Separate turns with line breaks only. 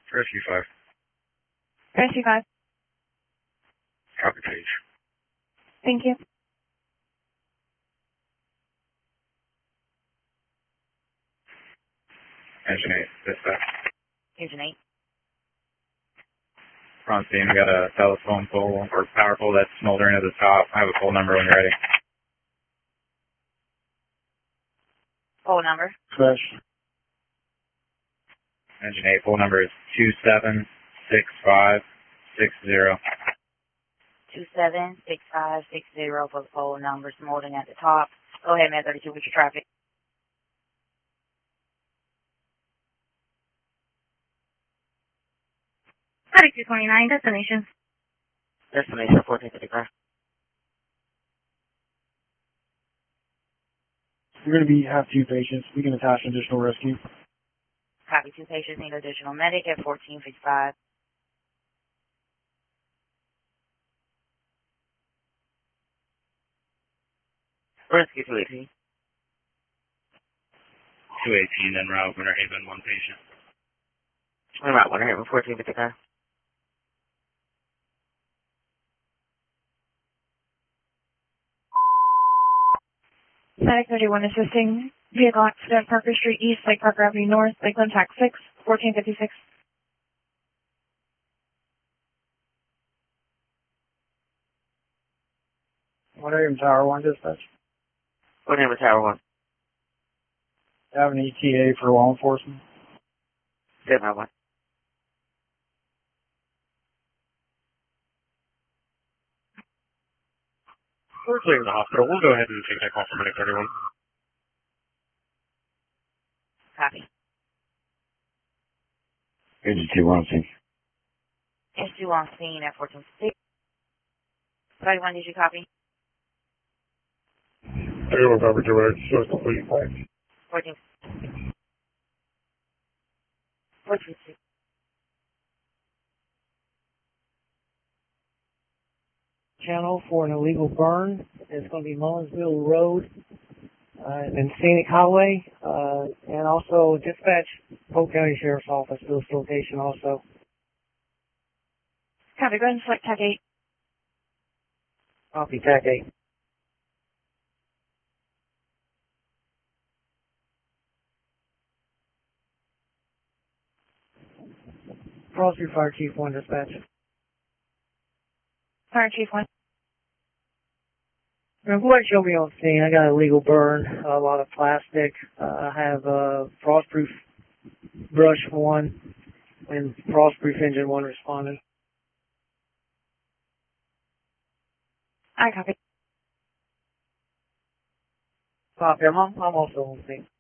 Rescue 5.
Rescue 5.
Copy page.
Thank you.
Engine 8, dispatch.
Engine 8.
Front scene, we got a telephone pole or power pole that's smoldering at the top. I have a pole number when you're ready.
Pole number.
Fresh.
Engine 8, pole number is 276560.
276560 for the pole number, smoldering at the top. Go ahead, man, 32 with your traffic. $32.29, destination.
Destination 1455.
We're going to have 2 patients. We can attach additional rescue.
Copy, 2 patients need additional medic at 1455.
Rescue 218.
218 en route, Winter Haven, 1 patient.
En route, Winter Haven 1455.
Medic 31 assisting. Vehicle accident, Parker Street East, Lake Park Avenue North, Lakeland Tax 6, 1456.
Winter Haven Tower 1 dispatch.
Winter Haven Tower 1.
Have an ETA for law enforcement.
791.
We're clearing the hospital. We'll go ahead and take that call from Medic 31.
Copy.
Engine 2 on scene.
Engine 2 on scene at 1456. 31, did you copy?
31 copy direct. Show us complete.
14. 14.
Channel for an illegal burn. It's going to be Mullinsville Road and Scenic Highway, and also dispatch Polk County Sheriff's Office to this location also.
Copy, go ahead and select TAC 8.
Copy, TAC 8. Cross Street Fire Chief 1 dispatch.
Fire Chief 1.
Now, go ahead and show me on scene. I got a legal burn, a lot of plastic. I have frostproof brush 1 and frostproof engine 1 responding.
I copy.
Copy. I'm also on scene.